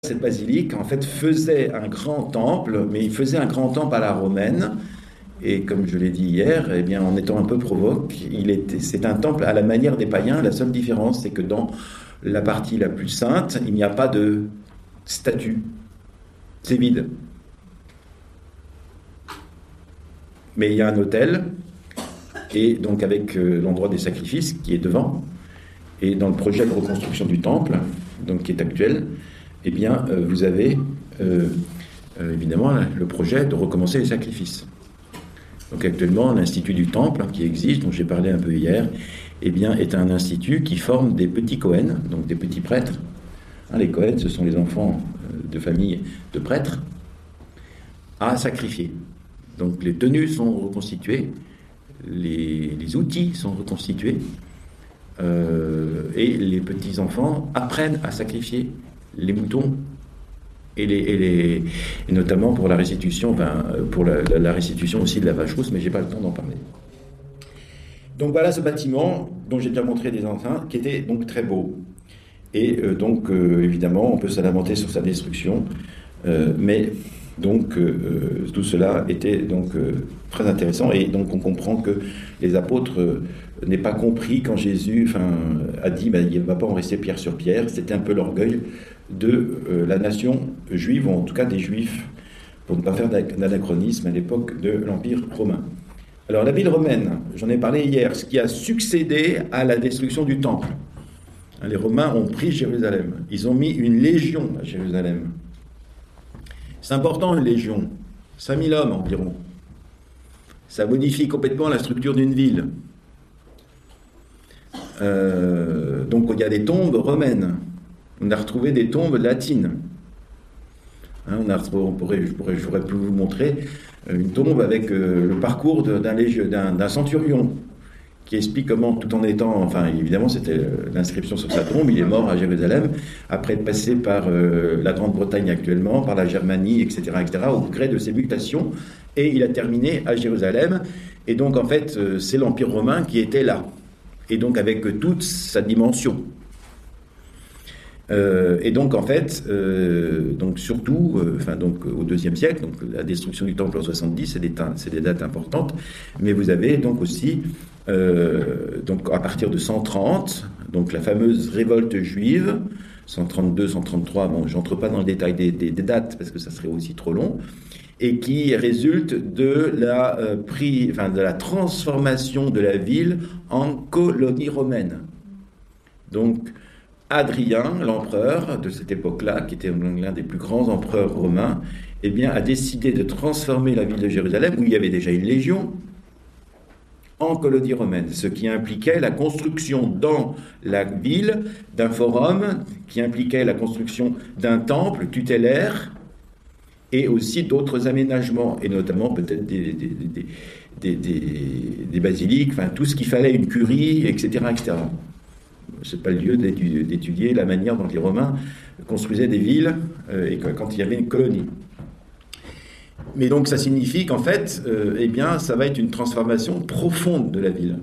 Cette basilique, en fait, faisait un grand temple, mais il faisait un grand temple à la romaine. Et comme je l'ai dit hier, eh bien, en étant un peu provoque, c'est un temple à la manière des païens. La seule différence, c'est que dans la partie la plus sainte, il n'y a pas de statue. C'est vide. Mais il y a un autel, et donc avec l'endroit des sacrifices qui est devant. Et dans le projet de reconstruction du temple, donc qui est actuel, eh bien, vous avez évidemment le projet de recommencer les sacrifices. Donc actuellement, l'Institut du Temple, qui existe, dont j'ai parlé un peu hier, eh bien, est un institut qui forme des petits Cohen, donc des petits prêtres. Les Cohen, ce sont les enfants de famille de prêtres, à sacrifier. Donc les tenues sont reconstituées, les outils sont reconstitués, et les petits-enfants apprennent à sacrifier les moutons et notamment pour la restitution, pour la restitution aussi de la vache rousse, mais j'ai pas le temps d'en parler. Donc voilà ce bâtiment dont j'ai déjà montré des empreintes, qui était donc très beau. Et donc évidemment, on peut se lamenter sur sa destruction, mais donc tout cela était donc très intéressant, et donc on comprend que les apôtres n'aient pas compris quand Jésus a dit il ne va pas en rester pierre sur pierre. C'était un peu l'orgueil de la nation juive, ou en tout cas des juifs, pour ne pas faire d'anachronisme à l'époque de l'Empire romain. Alors la ville romaine, j'en ai parlé hier, ce qui a succédé à la destruction du temple. Les Romains ont pris Jérusalem, ils ont mis une légion à Jérusalem. C'est important, une légion, 5000 hommes environ. Ça modifie complètement la structure d'une ville. Donc il y a des tombes romaines. On a retrouvé des tombes latines. J'aurais pu vous montrer une tombe avec le parcours d'un centurion, qui explique comment, tout en étant, évidemment c'était l'inscription sur sa tombe, il est mort à Jérusalem, après être passé par la Grande-Bretagne actuellement, par la Germanie, etc., au gré de ses mutations, et il a terminé à Jérusalem. Et donc en fait, c'est l'Empire romain qui était là, et donc avec toute sa dimension. Et donc en fait, donc surtout, au IIe siècle, donc la destruction du temple en 70, c'est des dates importantes, mais vous avez donc aussi, donc à partir de 130, donc la fameuse révolte juive, 132, 133, bon, j'entre pas dans le détail des dates parce que ça serait aussi trop long, et qui résulte de la transformation de la ville en colonie romaine. Donc Hadrien, l'empereur de cette époque-là, qui était l'un des plus grands empereurs romains, eh bien, a décidé de transformer la ville de Jérusalem, où il y avait déjà une légion, en colonie romaine, ce qui impliquait la construction dans la ville d'un forum, qui impliquait la construction d'un temple tutélaire, et aussi d'autres aménagements, et notamment peut-être des basiliques, tout ce qu'il fallait, une curie, etc., etc. C'est pas le lieu d'étudier la manière dont les Romains construisaient des villes et quand il y avait une colonie. Mais donc ça signifie qu'en fait, ça va être une transformation profonde de la ville.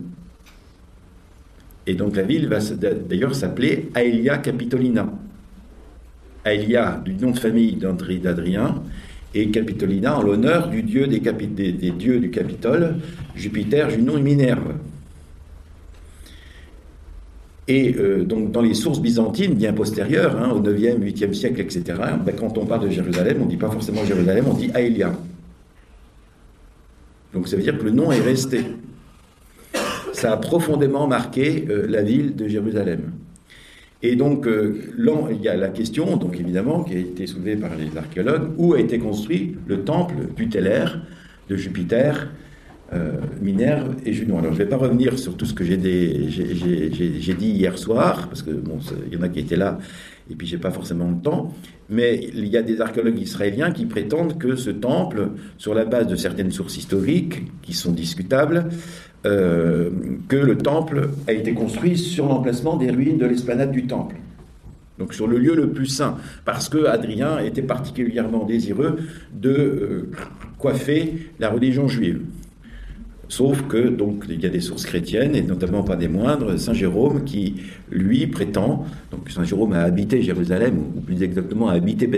Et donc la ville va d'ailleurs s'appeler Aelia Capitolina. Aelia, du nom de famille d'Adrien, et Capitolina en l'honneur du dieu des dieux du Capitole, Jupiter, Junon et Minerve. Et donc dans les sources byzantines bien postérieures, au 9e, 8e siècle, etc., quand on parle de Jérusalem, on ne dit pas forcément Jérusalem, on dit Aelia. Donc ça veut dire que le nom est resté. Ça a profondément marqué la ville de Jérusalem. Et donc il y a la question, donc évidemment, qui a été soulevée par les archéologues, où a été construit le temple tutélaire de Jupiter, Minerve et Junon. Alors je ne vais pas revenir sur tout ce que j'ai dit hier soir, parce que il y en a qui étaient là, et puis j'ai pas forcément le temps, mais il y a des archéologues israéliens qui prétendent que ce temple, sur la base de certaines sources historiques, qui sont discutables, que le temple a été construit sur l'emplacement des ruines de l'esplanade du temple. Donc sur le lieu le plus saint, parce que Hadrien était particulièrement désireux de coiffer la religion juive. Sauf que, donc, il y a des sources chrétiennes, et notamment pas des moindres, Saint Jérôme, qui, lui, prétend, donc Saint Jérôme a habité Jérusalem, ou plus exactement a habité